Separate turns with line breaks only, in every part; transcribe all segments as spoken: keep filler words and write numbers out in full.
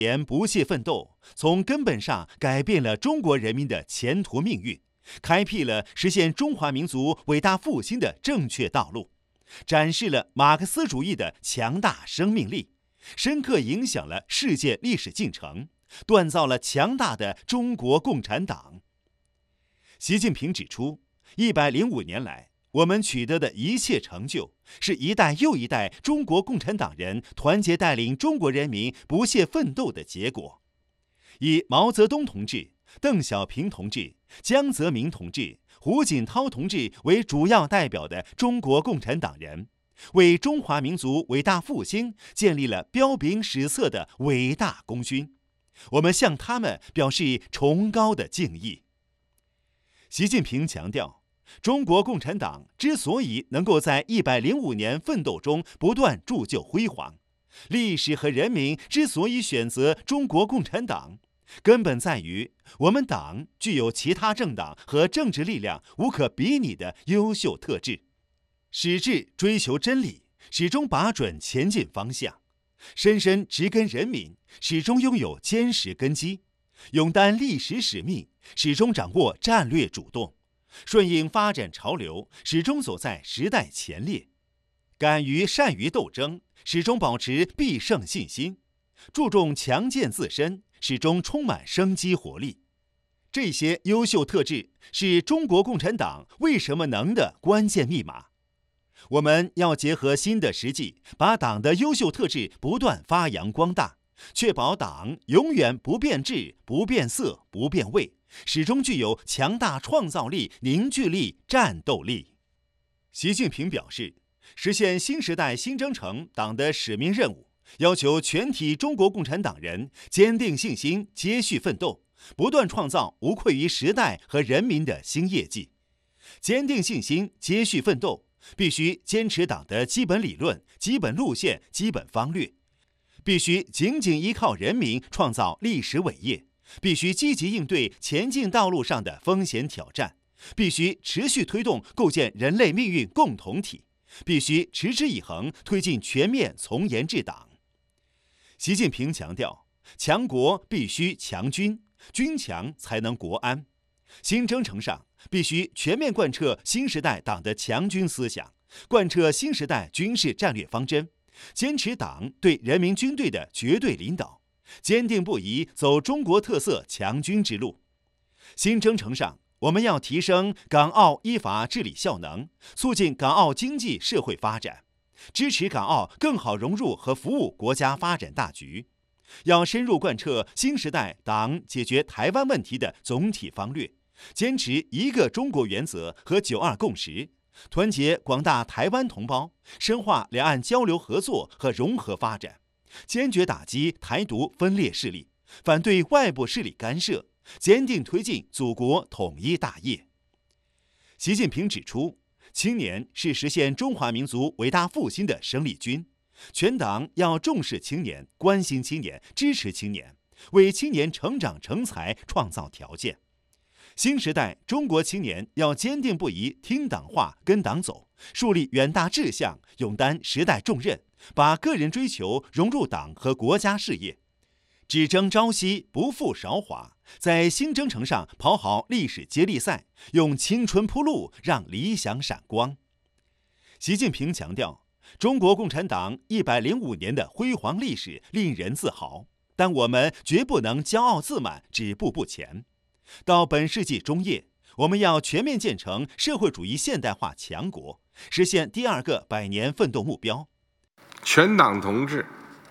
年不懈奋斗，从根本上改变了中国人民的前途命运，开辟了实现中华民族伟大复兴的正确道路，展示了马克思主义的强大生命力，深刻影响了世界历史进程，锻造了强大的中国共产党。习近平指出，一百零五年来，我们取得的一切成就，是一代又一代中国共产党人团结带领中国人民不懈奋斗的结果。以毛泽东同志、邓小平同志、江泽民同志、胡锦涛同志为主要代表的中国共产党人，为中华民族伟大复兴建立了彪炳史册的伟大功勋。我们向他们表示崇高的敬意。习近平强调，中国共产党之所以能够在一百零五年奋斗中不断铸就辉煌，历史和人民之所以选择中国共产党，根本在于我们党具有其他政党和政治力量无可比拟的优秀特质，矢志追求真理，始终把准前进方向，深深植根人民，始终拥有坚实根基，勇担历史使命，始终掌握战略主动，顺应发展潮流，始终走在时代前列，敢于善于斗争，始终保持必胜信心，注重强健自身，始终充满生机活力。这些优秀特质是中国共产党为什么能的关键密码。我们要结合新的实际，把党的优秀特质不断发扬光大，确保党永远不变质、不变色、不变味，始终具有强大创造力、凝聚力、战斗力。习近平表示，实现新时代新征程党的使命任务，要求全体中国共产党人坚定信心，接续奋斗，不断创造无愧于时代和人民的新业绩。坚定信心，接续奋斗，必须坚持党的基本理论、基本路线、基本方略，必须紧紧依靠人民创造历史伟业，必须积极应对前进道路上的风险挑战，必须持续推动构建人类命运共同体，必须持之以恒推进全面从严治党。习近平强调，强国必须强军，军强才能国安。新征程上，必须全面贯彻新时代党的强军思想，贯彻新时代军事战略方针，坚持党对人民军队的绝对领导，坚定不移走中国特色强军之路。新征程上，我们要提升港澳依法治理效能，促进港澳经济社会发展，支持港澳更好融入和服务国家发展大局。要深入贯彻新时代党解决台湾问题的总体方略，坚持一个中国原则和九二共识，团结广大台湾同胞，深化两岸交流合作和融合发展，坚决打击台独分裂势力，反对外部势力干涉，坚定推进祖国统一大业。习近平指出，青年是实现中华民族伟大复兴的生力军，全党要重视青年，关心青年，支持青年，为青年成长成才创造条件。新时代中国青年要坚定不移听党话跟党走，树立远大志向，勇担时代重任，把个人追求融入党和国家事业，只争朝夕，不负韶华，在新征程上跑好历史接力赛，用青春铺路，让理想闪光。习近平强调，中国共产党一百零五年的辉煌历史令人自豪，但我们绝不能骄傲自满，止步不前。到本世纪中叶，我们要全面建成社会主义现代化强国，实现第二个百年奋斗目标。
全党同志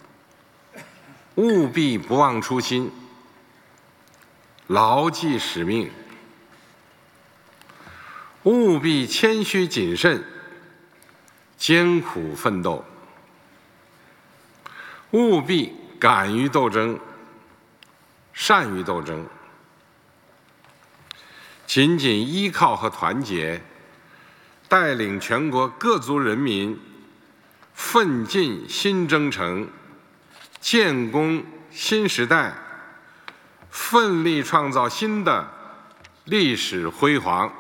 务必不忘初心，牢记使命，务必谦虚谨慎，艰苦奋斗，务必敢于斗争，善于斗争，紧紧依靠和团结，带领全国各族人民奋进新征程，建功新时代，奋力创造新的历史辉煌。